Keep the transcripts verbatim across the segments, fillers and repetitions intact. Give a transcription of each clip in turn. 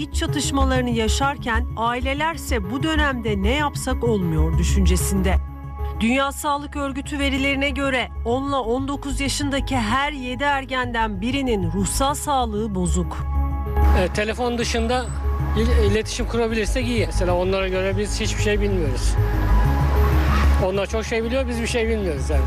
iç çatışmalarını yaşarken ailelerse bu dönemde ne yapsak olmuyor düşüncesinde. Dünya Sağlık Örgütü verilerine göre on ile on dokuz yaşındaki her yedi ergenden birinin ruhsal sağlığı bozuk. E, telefon dışında il- iletişim kurabilirsek iyi. Mesela onlara göre biz hiçbir şey bilmiyoruz. Onlar çok şey biliyor, biz bir şey bilmiyoruz yani.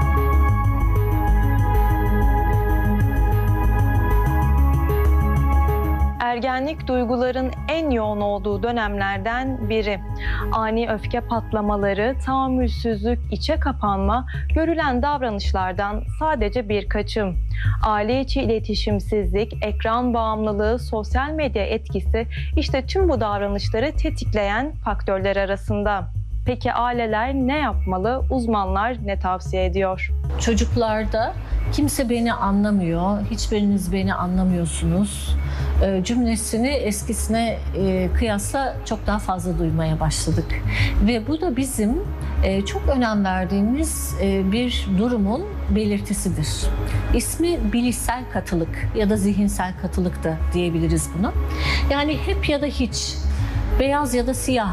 Ergenlik duyguların en yoğun olduğu dönemlerden biri. Ani öfke patlamaları, tahammülsüzlük, içe kapanma görülen davranışlardan sadece birkaçı. Aile içi iletişimsizlik, ekran bağımlılığı, sosyal medya etkisi işte tüm bu davranışları tetikleyen faktörler arasında. Peki aileler ne yapmalı? Uzmanlar ne tavsiye ediyor? Çocuklarda kimse beni anlamıyor, hiçbiriniz beni anlamıyorsunuz cümlesini eskisine kıyasla çok daha fazla duymaya başladık. Ve bu da bizim çok önem verdiğimiz bir durumun belirtisidir. İsmi bilişsel katılık ya da zihinsel katılık da diyebiliriz buna. Yani hep ya da hiç, beyaz ya da siyah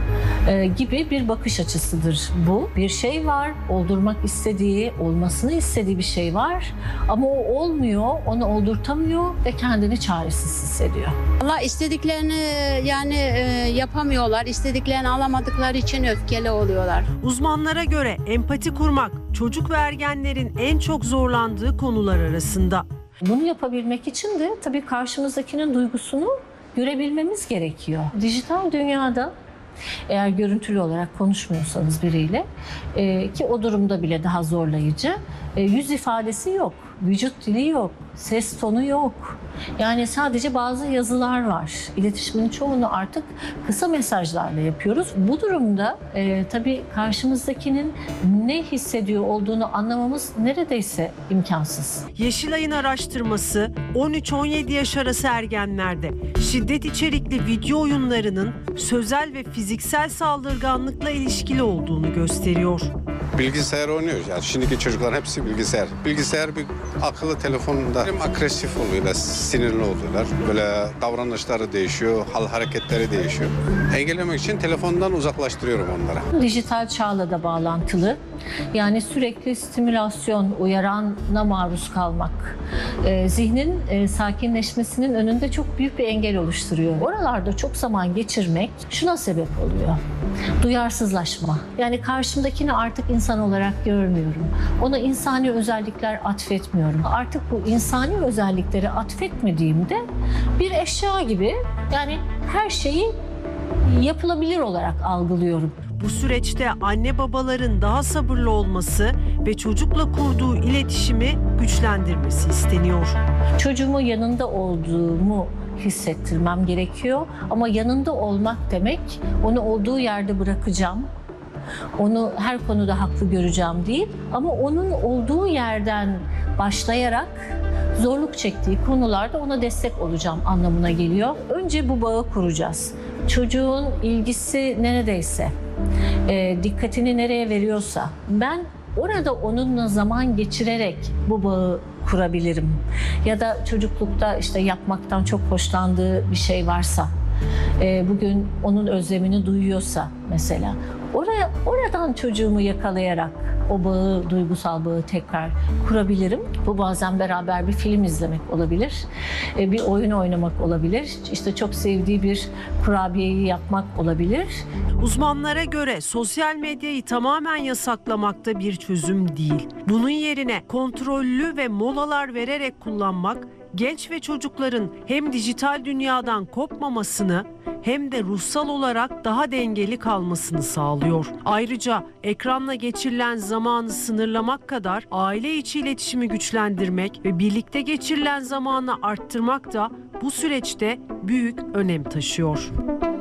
gibi bir bakış açısıdır bu. Bir şey var, oldurmak istediği, olmasını istediği bir şey var ama o olmuyor, onu oldurtamıyor ve kendini çaresiz hissediyor. Allah istediklerini yani yapamıyorlar, istediklerini alamadıkları için öfkeli oluyorlar. Uzmanlara göre empati kurmak çocuk ve ergenlerin en çok zorlandığı konular arasında. Bunu yapabilmek için de tabii karşımızdakinin duygusunu görebilmemiz gerekiyor. Dijital dünyada eğer görüntülü olarak konuşmuyorsanız biriyle e, ki o durumda bile daha zorlayıcı, e, yüz ifadesi yok, vücut dili yok, ses tonu yok. Yani sadece bazı yazılar var. İletişimin çoğunu artık kısa mesajlarla yapıyoruz. Bu durumda e, tabii karşımızdakinin ne hissediyor olduğunu anlamamız neredeyse imkansız. Yeşilay'ın araştırması on üç on yedi yaş arası ergenlerde şiddet içerikli video oyunlarının sözel ve fiziksel saldırganlıkla ilişkili olduğunu gösteriyor. Bilgisayar oynuyoruz yani. Şimdiki çocukların hepsi bilgisayar. Bilgisayar bir akıllı telefonda hem agresif oluyorlar, sinirli oluyorlar. Böyle davranışları değişiyor, hal hareketleri değişiyor. Engellemek için telefondan uzaklaştırıyorum onlara. Dijital çağla da bağlantılı. Yani sürekli stimülasyon, uyarana maruz kalmak, e, zihnin e, sakinleşmesinin önünde çok büyük bir engel oluşturuyor. Oralarda çok zaman geçirmek şuna sebep oluyor. Duyarsızlaşma. Yani karşımdakini artık insan olarak görmüyorum. Ona insani özellikler atfetmiyorum. Artık bu insani özellikleri atfetmediğimde bir eşya gibi yani her şeyi yapılabilir olarak algılıyorum. Bu süreçte anne babaların daha sabırlı olması ve çocukla kurduğu iletişimi güçlendirmesi isteniyor. Çocuğumun yanında olduğumu hissettirmem gerekiyor ama yanında olmak demek onu olduğu yerde bırakacağım. Onu her konuda haklı göreceğim değil ama onun olduğu yerden başlayarak zorluk çektiği konularda ona destek olacağım anlamına geliyor. Önce bu bağı kuracağız. Çocuğun ilgisi neredeyse, e, dikkatini nereye veriyorsa ben orada onunla zaman geçirerek bu bağı kurabilirim. Ya da çocuklukta işte yapmaktan çok hoşlandığı bir şey varsa, e, bugün onun özlemini duyuyorsa mesela, oraya oradan çocuğumu yakalayarak o bağı, duygusal bağı tekrar kurabilirim. Bu bazen beraber bir film izlemek olabilir, e, bir oyun oynamak olabilir, işte çok sevdiği bir kurabiyeyi yapmak olabilir. Uzmanlara göre sosyal medyayı tamamen yasaklamak da bir çözüm değil. Bunun yerine kontrollü ve molalar vererek kullanmak, genç ve çocukların hem dijital dünyadan kopmamasını hem de ruhsal olarak daha dengeli kalmasını sağlıyor. Ayrıca ekranla geçirilen zamanı sınırlamak kadar aile içi iletişimi güçlendirmek ve birlikte geçirilen zamanı arttırmak da bu süreçte büyük önem taşıyor.